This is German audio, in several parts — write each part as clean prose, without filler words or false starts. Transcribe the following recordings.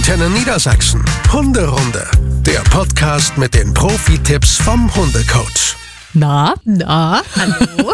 Antenne Niedersachsen. Hunderunde. Der Podcast mit den Profi-Tipps vom Hundecoach. Na, Hallo.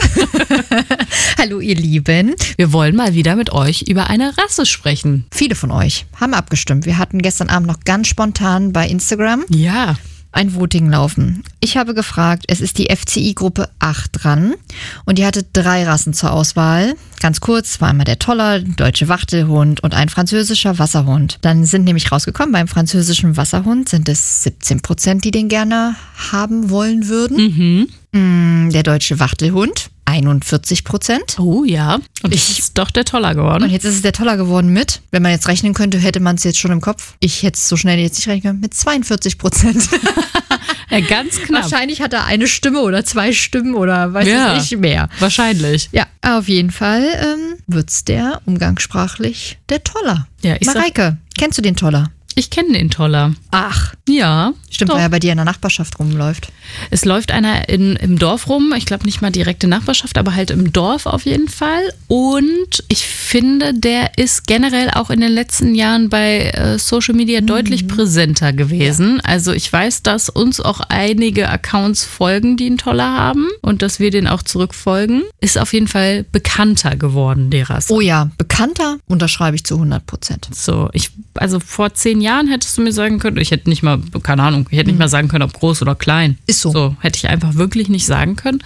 Hallo, ihr Lieben. wir wollen mal wieder mit euch über eine Rasse sprechen. Viele von euch haben abgestimmt. Wir hatten gestern Abend noch ganz spontan bei Instagram Ja. ein Voting laufen. Ich habe gefragt, es ist die FCI-Gruppe 8 dran und die hatte 3 Rassen zur Auswahl. Ganz kurz, war einmal der Toller, deutsche Wachtelhund und ein französischer Wasserhund. Dann sind nämlich rausgekommen, beim französischen Wasserhund sind es 17%, die den gerne haben wollen würden. Der deutsche Wachtelhund 41%. Oh ja. Und es ist doch der Toller geworden. Und jetzt ist es der Toller geworden mit, wenn man jetzt rechnen könnte, hätte man es jetzt schon im Kopf. Ich hätte es so schnell jetzt nicht rechnen können, mit 42%. Ja, ganz knapp. Wahrscheinlich hat er eine Stimme oder 2 Stimmen oder weiß ich nicht mehr. Wahrscheinlich. Ja, auf jeden Fall wird's der umgangssprachlich der Toller. Ja, Mareike, kennst du den Toller? Ich kenne den Toller. Ach, Ja. stimmt, doch. weil er bei dir in der Nachbarschaft rumläuft. Es läuft einer im Dorf rum. Ich glaube nicht mal direkte Nachbarschaft, aber halt im Dorf auf jeden Fall. Und ich finde, der ist generell auch in den letzten Jahren bei Social Media deutlich präsenter gewesen. Ja. Also ich weiß, dass uns auch einige Accounts folgen, die einen Toller haben und dass wir den auch zurückfolgen. Ist auf jeden Fall bekannter geworden, die Rasse. Oh ja, bekannter unterschreibe ich zu 100%. So, also vor 10 Jahren hättest du mir sagen können, ich hätte nicht mal, keine Ahnung, ich hätte nicht mal sagen können, ob groß oder klein. Ist so. So, hätte ich einfach wirklich nicht sagen können.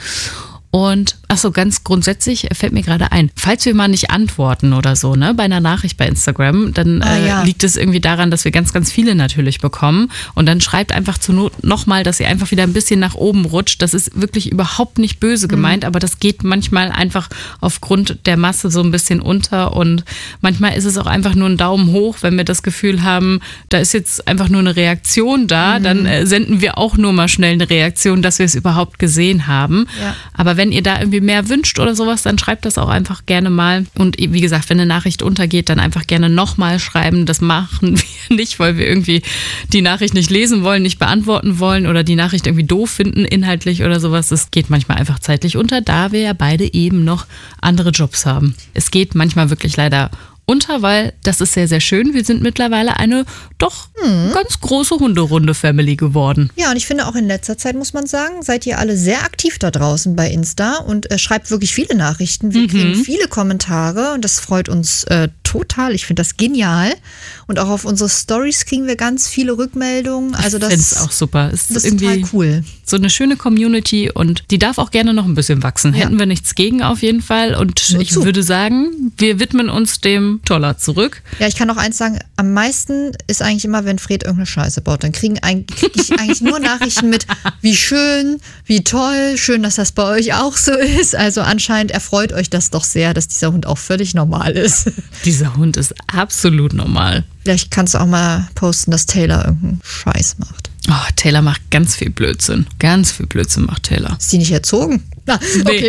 Und, achso, ganz grundsätzlich fällt mir gerade ein, falls wir mal nicht antworten oder so, ne, bei einer Nachricht bei Instagram, dann liegt es irgendwie daran, dass wir ganz, ganz viele natürlich bekommen. Und dann schreibt einfach zur Not nochmal, dass ihr einfach wieder ein bisschen nach oben rutscht. Das ist wirklich überhaupt nicht böse gemeint, aber das geht manchmal einfach aufgrund der Masse so ein bisschen unter. Und manchmal ist es auch einfach nur ein Daumen hoch, wenn wir das Gefühl haben, da ist jetzt einfach nur eine Reaktion da, dann senden wir auch nur mal schnell eine Reaktion, dass wir es überhaupt gesehen haben. Ja. Aber wenn ihr da irgendwie mehr wünscht oder sowas, dann schreibt das auch einfach gerne mal. Und wie gesagt, wenn eine Nachricht untergeht, dann einfach gerne nochmal schreiben. Das machen wir nicht, weil wir irgendwie die Nachricht nicht lesen wollen, nicht beantworten wollen oder die Nachricht irgendwie doof finden, inhaltlich oder sowas. Das geht manchmal einfach zeitlich unter, da wir ja beide eben noch andere Jobs haben. Es geht manchmal wirklich leider unter, weil das ist sehr, sehr schön. Wir sind mittlerweile eine doch ganz große Hunderunde-Family geworden. Ja, und ich finde auch in letzter Zeit, muss man sagen, seid ihr alle sehr aktiv da draußen bei Insta und schreibt wirklich viele Nachrichten. Wir kriegen viele Kommentare und das freut uns total. Ich finde das genial. Und auch auf unsere Stories kriegen wir ganz viele Rückmeldungen. Also das ist auch super. das ist total cool. So eine schöne Community und die darf auch gerne noch ein bisschen wachsen. Ja. Hätten wir nichts gegen auf jeden Fall. Und Nur ich zu. würde sagen, wir widmen uns dem Toller zurück. Ja, ich kann auch eins sagen, am meisten ist eigentlich immer, wenn Fred irgendeine Scheiße baut. Dann krieg ich eigentlich nur Nachrichten mit, wie schön, wie toll, schön, dass das bei euch auch so ist. Also anscheinend erfreut euch das doch sehr, dass dieser Hund auch völlig normal ist. Dieser Hund ist absolut normal. Vielleicht kannst du auch mal posten, dass Taylor irgendeinen Scheiß macht. Oh, Taylor macht ganz viel Blödsinn. Ganz viel Blödsinn macht Taylor. Ist die nicht erzogen? Na, okay.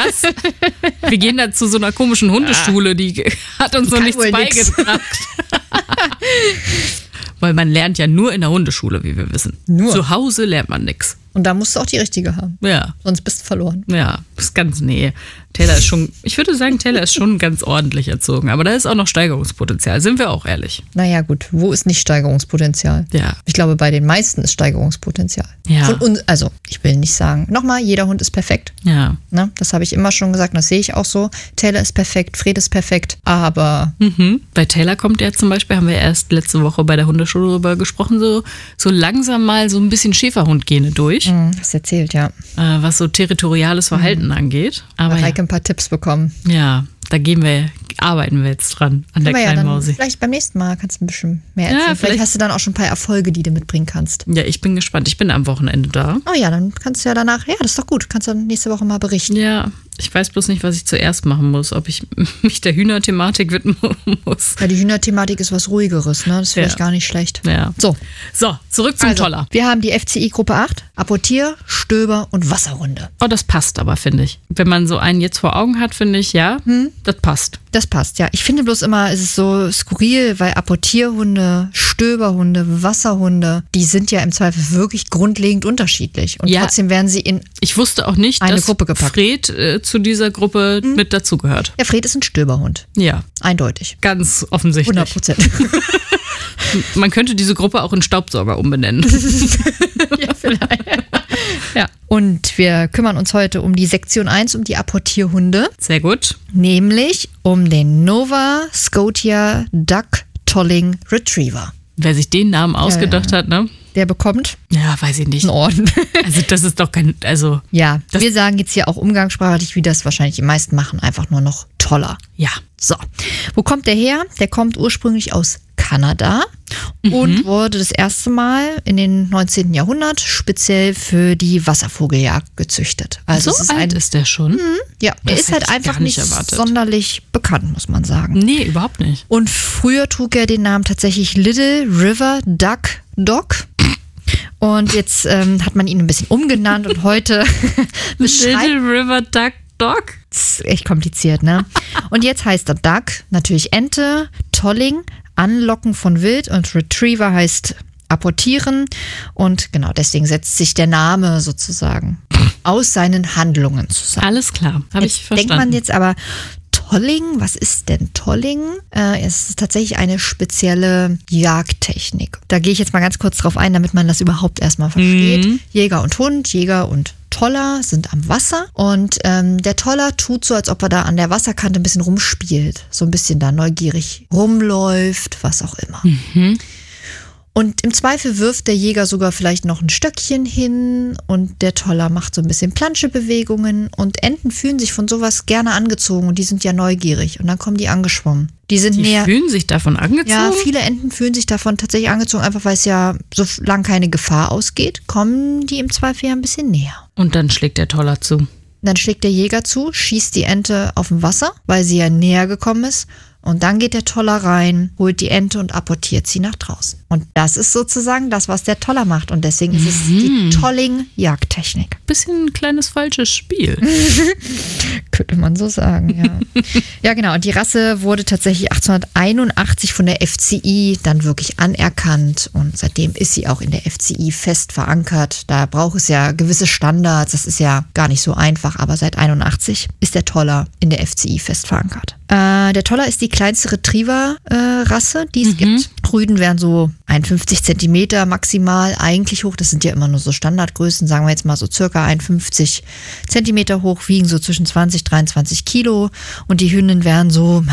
Wir gehen da zu so einer komischen Hundeschule, die hat uns noch Kann nichts wohl nix. beigebracht. Weil man lernt ja nur in der Hundeschule, wie wir wissen. Nur. Zu Hause lernt man nichts. Und da musst du auch die richtige haben. Ja. Sonst bist du verloren. Ja, ist ganz nee. Taylor ist schon, ich würde sagen, Taylor ist schon ganz ordentlich erzogen, aber da ist auch noch Steigerungspotenzial, sind wir auch ehrlich. Naja, gut, wo ist nicht Steigerungspotenzial? Ja. Ich glaube, bei den meisten ist Steigerungspotenzial. Ja. Von uns, also, ich will nicht sagen, nochmal, jeder Hund ist perfekt. Ja. Ne? Das habe ich immer schon gesagt und das sehe ich auch so. Taylor ist perfekt, Fred ist perfekt, aber Bei Taylor kommt ja zum Beispiel, haben wir erst letzte Woche bei der Hundeschule darüber gesprochen, so langsam mal so ein bisschen Schäferhund-Gene durch, das erzählt, ja. was so territoriales Verhalten angeht. Aber ja, Heike ein paar Tipps bekommen. ja, da arbeiten wir jetzt dran an der Aber ja, kleinen dann Mausi. vielleicht beim nächsten Mal kannst du ein bisschen mehr Ja, erzählen. vielleicht Hast du dann auch schon ein paar Erfolge, die du mitbringen kannst. Ja, ich bin gespannt. Ich bin am Wochenende da. Oh ja, dann kannst du ja danach, ja, das ist doch gut, kannst du dann nächste Woche mal berichten. Ja, ich weiß bloß nicht, was ich zuerst machen muss. Ob ich mich der Hühnerthematik widmen muss. Ja, die Hühnerthematik ist was Ruhigeres, ne? Das ist vielleicht Ja. gar nicht schlecht. Ja. So, So, zurück zum Toller. wir haben die FCI Gruppe 8, Apportier, Stöber und Wasserhunde. Oh, das passt aber, finde ich. Wenn man so einen jetzt vor Augen hat, finde ich, ja, das passt. Das passt, ja. Ich finde bloß immer, es ist so skurril, weil Apportierhunde, Stöberhunde, Wasserhunde, die sind ja im Zweifel wirklich grundlegend unterschiedlich. Und Ja. trotzdem werden sie in... Ich wusste auch nicht, Eine dass Gruppe gepackt. Fred zu dieser Gruppe mit dazugehört. Der Fred ist ein Stöberhund. Ja, Eindeutig. ganz offensichtlich. 100%. Man könnte diese Gruppe auch in Staubsauger umbenennen. Ja, vielleicht. Ja. Und wir kümmern uns heute um die Sektion 1, um die Apportierhunde. Sehr gut. Nämlich um den Nova Scotia Duck Tolling Retriever. Wer sich den Namen ausgedacht hat, ne? Der bekommt? Ja, weiß ich nicht. Einen Orden. Also das ist doch kein, Ja, wir sagen jetzt hier auch umgangssprachlich, wie das wahrscheinlich die meisten machen, einfach nur noch toller. Ja. So, wo kommt der her? Der kommt ursprünglich aus Kanada und wurde das erste Mal in den 19. Jahrhundert speziell für die Wasservogeljagd gezüchtet. Also so alt ist der schon? Ja, er ist halt einfach nicht sonderlich bekannt, muss man sagen. Nee, überhaupt nicht. Und früher trug er den Namen tatsächlich Little River Duck Dog. Und jetzt hat man ihn ein bisschen umgenannt und heute beschreibt... Little River Duck Dog? Das ist echt kompliziert, ne? Und jetzt heißt er Duck, natürlich Ente, Tolling, Anlocken von Wild und Retriever heißt apportieren. Und genau deswegen setzt sich der Name sozusagen aus seinen Handlungen zusammen. Alles klar, habe ich verstanden. Denkt man jetzt aber... Tolling, was ist denn Tolling? Es ist tatsächlich eine spezielle Jagdtechnik. Da gehe ich jetzt mal ganz kurz drauf ein, damit man das überhaupt erstmal versteht. Jäger und Hund, Jäger und Toller sind am Wasser und der Toller tut so, als ob er da an der Wasserkante ein bisschen rumspielt. So ein bisschen da neugierig rumläuft, was auch immer. Und im Zweifel wirft der Jäger sogar vielleicht noch ein Stöckchen hin und der Toller macht so ein bisschen Planschebewegungen und Enten fühlen sich von sowas gerne angezogen und die sind ja neugierig und dann kommen die angeschwommen. Die fühlen sich davon angezogen? Ja, viele Enten fühlen sich davon tatsächlich angezogen, einfach weil es ja, solange keine Gefahr ausgeht, kommen die im Zweifel ja ein bisschen näher. Und dann schlägt der Toller zu. Dann schlägt der Jäger zu, schießt die Ente auf dem Wasser, weil sie ja näher gekommen ist. Und dann geht der Toller rein, holt die Ente und apportiert sie nach draußen. Und das ist sozusagen das, was der Toller macht. Und deswegen ist es die Tolling-Jagdtechnik. Bisschen ein kleines falsches Spiel. Könnte man so sagen, ja. Ja, genau. Und die Rasse wurde tatsächlich 1881 von der FCI dann wirklich anerkannt. Und seitdem ist sie auch in der FCI fest verankert. Da braucht es ja gewisse Standards. Das ist ja gar nicht so einfach. Aber seit 81 ist der Toller in der FCI fest verankert. Der Toller ist die kleinste Retriever-Rasse, die es gibt. Rüden wären so 51 Zentimeter maximal eigentlich hoch. Das sind ja immer nur so Standardgrößen, sagen wir jetzt mal so circa 51 Zentimeter hoch, wiegen so zwischen 20, 23 Kilo. Und die Hündin wären so,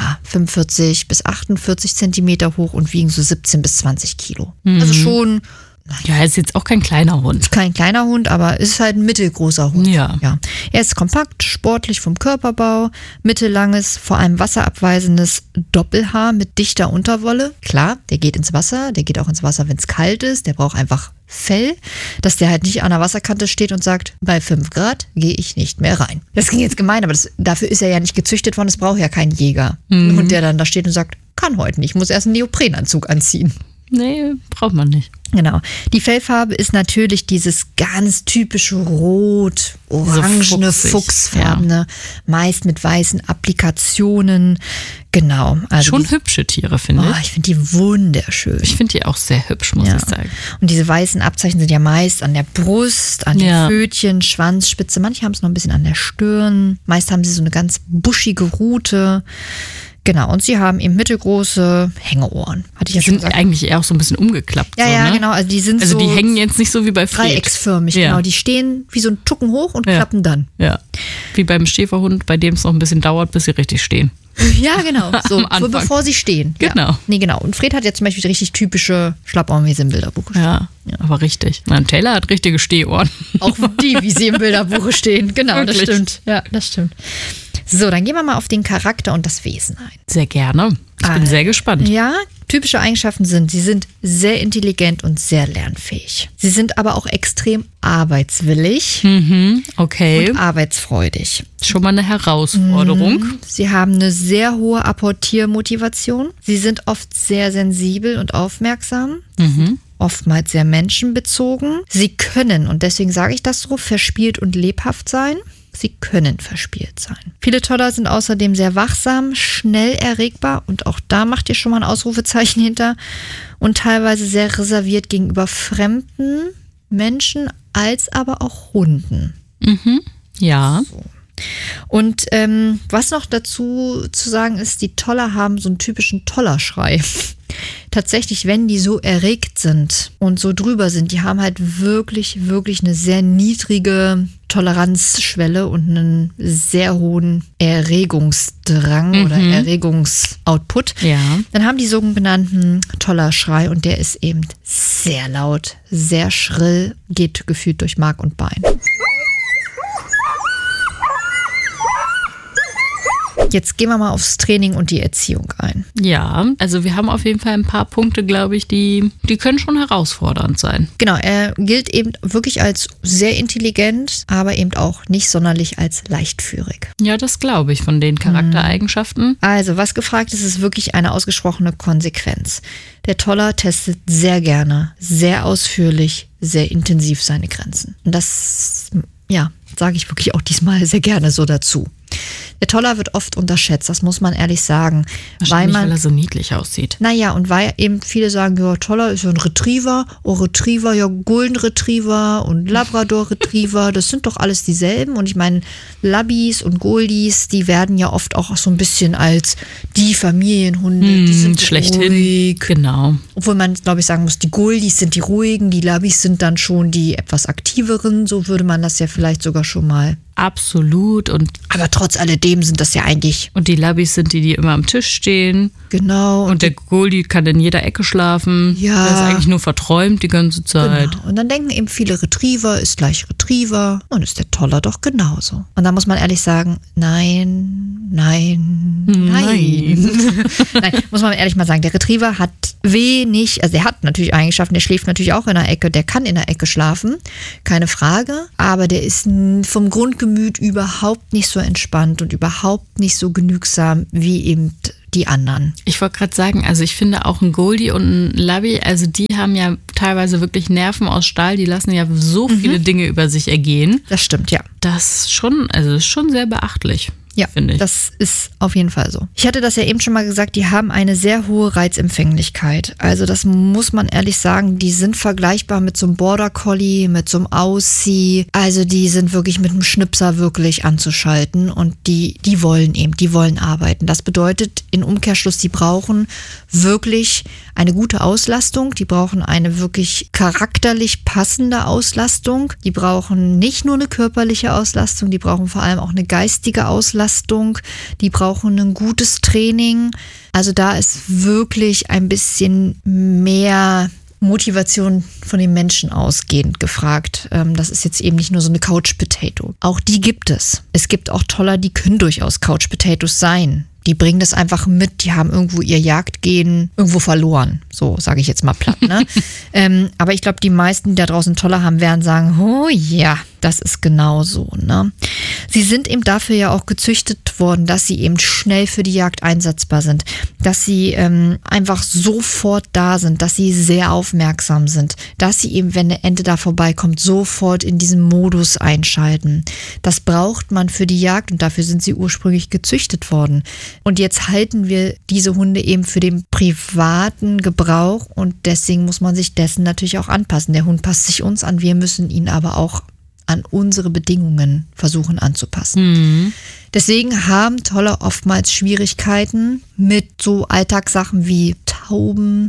45 bis 48 Zentimeter hoch und wiegen so 17 bis 20 Kilo. Also schon... Ja, er ist jetzt auch kein kleiner Hund. Kein kleiner Hund, aber ist halt ein mittelgroßer Hund. Ja. Er ist kompakt, sportlich vom Körperbau, mittellanges, vor allem wasserabweisendes Doppelhaar mit dichter Unterwolle. Klar, der geht ins Wasser, der geht auch ins Wasser, wenn es kalt ist. Der braucht einfach Fell, dass der halt nicht an der Wasserkante steht und sagt, bei 5 Grad gehe ich nicht mehr rein. Das klingt jetzt gemein, aber dafür ist er ja nicht gezüchtet worden. Es braucht ja keinen Jäger. Ein Hund, der dann da steht und sagt, kann heute nicht, ich muss erst einen Neoprenanzug anziehen. Nee, braucht man nicht. Genau. Die Fellfarbe ist natürlich dieses ganz typische Rot, orangene, fuchsfarbene, meist mit weißen Applikationen. Genau. Also schon hübsche Tiere, finde ich. Ich finde die wunderschön. Ich finde die auch sehr hübsch, muss ich sagen. Und diese weißen Abzeichen sind ja meist an der Brust, an den Pfötchen, Schwanzspitze. Manche haben es noch ein bisschen an der Stirn. Meist haben sie so eine ganz buschige Rute. Genau, und sie haben eben mittelgroße Hängeohren. Hatte ich ja schon gesagt. Die sind eigentlich eher auch so ein bisschen umgeklappt. Ja, so, ja, ne? genau. Also die hängen jetzt nicht so wie bei Fred. Dreiecksförmig, genau. Die stehen wie so ein Tucken hoch und klappen dann. Ja, wie beim Schäferhund, bei dem es noch ein bisschen dauert, bis sie richtig stehen. Ja, genau. So bevor sie stehen. Genau. Ja. Nee, genau. Und Fred hat ja zum Beispiel richtig typische Schlappohren, wie sie im Bilderbuch stehen. Ja, aber richtig. Taylor hat richtige Stehohren. Auch die, wie sie im Bilderbuch stehen. Genau, wirklich? Das stimmt. Ja, das stimmt. So, dann gehen wir mal auf den Charakter und das Wesen ein. Sehr gerne. Ich bin sehr gespannt. Ja, typische Eigenschaften sind, sie sind sehr intelligent und sehr lernfähig. Sie sind aber auch extrem arbeitswillig okay. und arbeitsfreudig. Schon mal eine Herausforderung. Sie haben eine sehr hohe Apportiermotivation. Sie sind oft sehr sensibel und aufmerksam. Oftmals sehr menschenbezogen. Sie können, und deswegen sage ich das so, verspielt und lebhaft sein. Sie können verspielt sein. Viele Toller sind außerdem sehr wachsam, schnell erregbar und auch da macht ihr schon mal ein Ausrufezeichen hinter und teilweise sehr reserviert gegenüber fremden Menschen als aber auch Hunden. Ja. So. Und was noch dazu zu sagen ist, die Toller haben so einen typischen Tollerschrei. tatsächlich, wenn die so erregt sind und so drüber sind, die haben halt wirklich, wirklich eine sehr niedrige Toleranzschwelle und einen sehr hohen Erregungsdrang oder Erregungsoutput. Ja. Dann haben die sogenannten Tollerschrei und der ist eben sehr laut, sehr schrill, geht gefühlt durch Mark und Bein. Jetzt gehen wir mal aufs Training und die Erziehung ein. Ja, also wir haben auf jeden Fall ein paar Punkte, glaube ich, die können schon herausfordernd sein. Genau, er gilt eben wirklich als sehr intelligent, aber eben auch nicht sonderlich als leichtführig. Ja, das glaube ich von den Charaktereigenschaften. Also, was gefragt ist, ist wirklich eine ausgesprochene Konsequenz. Der Toller testet sehr gerne, sehr ausführlich, sehr intensiv seine Grenzen. Und das, sage ich wirklich auch diesmal sehr gerne so dazu. Der Toller wird oft unterschätzt, das muss man ehrlich sagen. Wahrscheinlich, weil er so niedlich aussieht. Naja, und weil eben viele sagen, ja, Toller ist ja ein Retriever, Retriever, ja, Golden Retriever und Labrador Retriever, das sind doch alles dieselben. Und ich meine, Labbies und Goldies, die werden ja oft auch so ein bisschen als die Familienhunde, die sind schlechthin. ruhig. Genau. Obwohl man, glaube ich, sagen muss, die Goldies sind die ruhigen, die Labbies sind dann schon die etwas aktiveren, so würde man das ja vielleicht sogar schon mal. Absolut. Aber trotz alledem sind das ja eigentlich. Und die Labbies sind die immer am Tisch stehen. Genau. Und der Goldie kann in jeder Ecke schlafen. Ja. Der ist eigentlich nur verträumt die ganze Zeit. Genau. Und dann denken eben viele, Retriever ist gleich Retriever und ist der Toller doch genauso. Und da muss man ehrlich sagen, nein. Nein, muss man ehrlich mal sagen, der Retriever hat wenig, also der hat natürlich Eigenschaften, der schläft natürlich auch in der Ecke, der kann in der Ecke schlafen, keine Frage, aber der ist vom Grundgemüt überhaupt nicht so entspannt und überhaupt nicht so genügsam wie eben die anderen. Ich wollte gerade sagen, also ich finde auch ein Goldie und ein Labby, also die haben ja teilweise wirklich Nerven aus Stahl, die lassen ja so viele Dinge über sich ergehen. Das stimmt, ja. Das ist schon sehr beachtlich. Ja, finde ich. Das ist auf jeden Fall so. Ich hatte das ja eben schon mal gesagt, die haben eine sehr hohe Reizempfänglichkeit. Also das muss man ehrlich sagen, die sind vergleichbar mit so einem Border Collie, mit so einem Aussie. Also die sind wirklich mit einem Schnipser wirklich anzuschalten und die wollen arbeiten. Das bedeutet in Umkehrschluss, die brauchen wirklich eine gute Auslastung, die brauchen eine wirklich charakterlich passende Auslastung, die brauchen nicht nur eine körperliche Auslastung, die brauchen vor allem auch eine geistige Auslastung, die brauchen ein gutes Training. Also da ist wirklich ein bisschen mehr Motivation von den Menschen ausgehend gefragt. Das ist jetzt eben nicht nur so eine Couch Potato. Auch die gibt es. Es gibt auch Toller, die können durchaus Couch Potatoes sein. Die bringen das einfach mit, die haben irgendwo ihr Jagdgehen irgendwo verloren. So sage ich jetzt mal platt, ne? Aber ich glaube, die meisten, die da draußen Toller haben, werden sagen, oh ja, das ist genau so, ne? Sie sind eben dafür ja auch gezüchtet worden, dass sie eben schnell für die Jagd einsetzbar sind, dass sie einfach sofort da sind, dass sie sehr aufmerksam sind, dass sie eben, wenn eine Ente da vorbeikommt, sofort in diesem Modus einschalten. Das braucht man für die Jagd und dafür sind sie ursprünglich gezüchtet worden. Und jetzt halten wir diese Hunde eben für den privaten Gebrauch und deswegen muss man sich dessen natürlich auch anpassen. Der Hund passt sich uns an, wir müssen ihn aber auch an unsere Bedingungen versuchen anzupassen. Deswegen haben Toller oftmals Schwierigkeiten mit so Alltagssachen wie Tauben.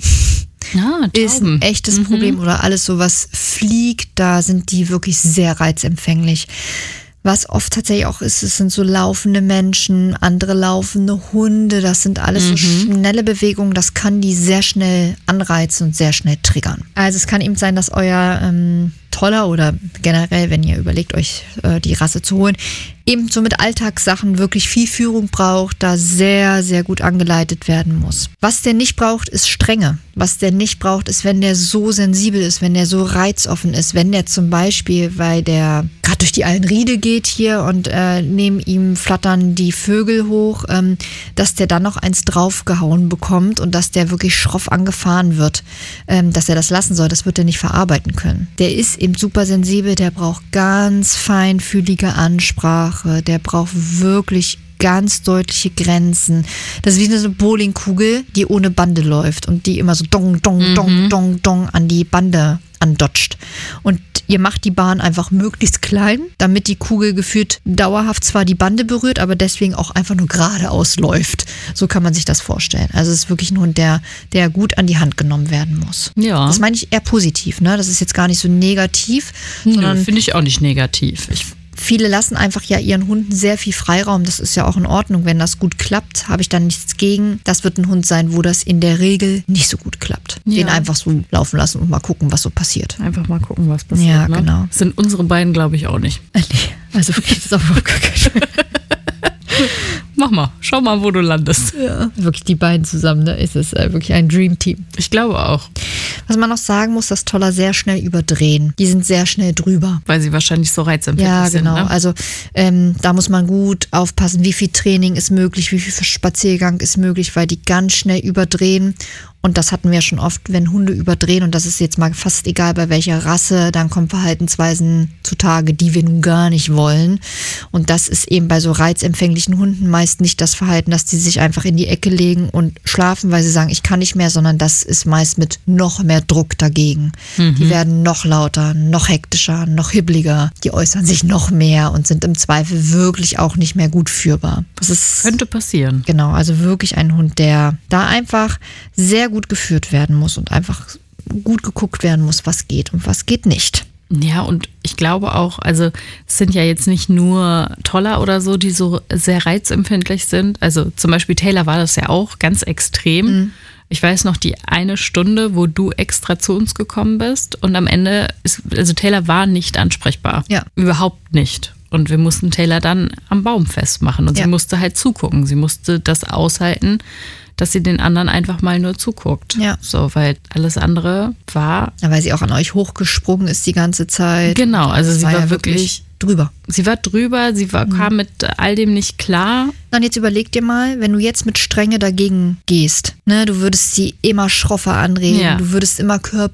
Ja, ist ein echtes Problem oder alles so, was fliegt, da sind die wirklich sehr reizempfänglich. Was oft tatsächlich auch ist, es sind so laufende Menschen, andere laufende Hunde, das sind alles so schnelle Bewegungen, das kann die sehr schnell anreizen und sehr schnell triggern. Also es kann eben sein, dass euer Toller oder generell, wenn ihr überlegt, euch die Rasse zu holen, eben so mit Alltagssachen wirklich viel Führung braucht, da sehr, sehr gut angeleitet werden muss. Was der nicht braucht, ist Strenge. Was der nicht braucht, ist, wenn der so sensibel ist, wenn der so reizoffen ist, wenn der zum Beispiel, weil der gerade durch die Allenriede geht hier und neben ihm flattern die Vögel hoch, dass der dann noch eins draufgehauen bekommt und dass der wirklich schroff angefahren wird, dass er das lassen soll, das wird er nicht verarbeiten können. Der ist eben super sensibel, der braucht ganz feinfühlige Ansprache, der braucht wirklich ganz deutliche Grenzen. Das ist wie eine Bowlingkugel, die ohne Bande läuft und die immer so dong, dong, dong, dong, dong an die Bande andotcht. Und ihr macht die Bahn einfach möglichst klein, damit die Kugel gefühlt dauerhaft zwar die Bande berührt, aber deswegen auch einfach nur geradeaus läuft. So kann man sich das vorstellen. Also es ist wirklich ein Hund, der gut an die Hand genommen werden muss. Ja. Das meine ich eher positiv, ne? Das ist jetzt gar nicht so negativ. Nö, finde ich auch nicht negativ. Viele lassen einfach ja ihren Hunden sehr viel Freiraum. Das ist ja auch in Ordnung. Wenn das gut klappt, habe ich dann nichts gegen. Das wird ein Hund sein, wo das in der Regel nicht so gut klappt. Ja. Den einfach so laufen lassen und mal gucken, was so passiert. Einfach mal gucken, was passiert. Ja, ne? Genau. Das sind unsere beiden, glaube ich, auch nicht. Nee, also wirklich, das ist auch gar kein Mach mal, schau mal, wo du landest. Ja. Wirklich die beiden zusammen, ne? Es ist wirklich ein Dream-Team. Ich glaube auch. Was man noch sagen muss, dass Toller sehr schnell überdrehen. Die sind sehr schnell drüber. Weil sie wahrscheinlich so reizempfindlich sind. Ja, genau. Ne? Also da muss man gut aufpassen, wie viel Training ist möglich, wie viel Spaziergang ist möglich, weil die ganz schnell überdrehen. Und das hatten wir schon oft, wenn Hunde überdrehen, und das ist jetzt mal fast egal bei welcher Rasse, dann kommen Verhaltensweisen zutage, die wir nun gar nicht wollen. Und das ist eben bei so reizempfänglichen Hunden meist nicht das Verhalten, dass die sich einfach in die Ecke legen und schlafen, weil sie sagen, ich kann nicht mehr, sondern das ist meist mit noch mehr Druck dagegen. Die werden noch lauter, noch hektischer, noch hibbeliger, die äußern sich noch mehr und sind im Zweifel wirklich auch nicht mehr gut führbar. Das könnte passieren. Genau, also wirklich ein Hund, der da einfach sehr gut geführt werden muss und einfach gut geguckt werden muss, was geht und was geht nicht. Ja, und ich glaube auch, also es sind ja jetzt nicht nur Toller oder so, die so sehr reizempfindlich sind. Also zum Beispiel Taylor war das ja auch ganz extrem. Ich weiß noch, die eine Stunde, wo du extra zu uns gekommen bist, und am Ende also Taylor war nicht ansprechbar. Ja. Überhaupt nicht. Und wir mussten Taylor dann am Baum festmachen, und sie musste halt zugucken. Sie musste das aushalten, dass sie den anderen einfach mal nur zuguckt. Ja. So, weil alles andere war... Ja, weil sie auch an euch hochgesprungen ist die ganze Zeit. Genau, also sie war wirklich drüber. Sie war drüber, kam mit all dem nicht klar. Und jetzt überleg dir mal, wenn du jetzt mit Strenge dagegen gehst, ne, du würdest sie immer schroffer anreden, du würdest immer Körper